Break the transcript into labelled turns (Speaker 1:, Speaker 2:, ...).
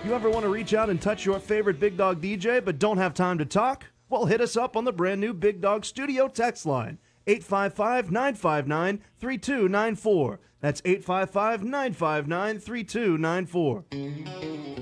Speaker 1: You ever want to reach out and touch your favorite Big Dog DJ but don't have time to talk? Well, hit us up on the brand new Big Dog Studio text line, 855-959-3294. That's 855-959-3294.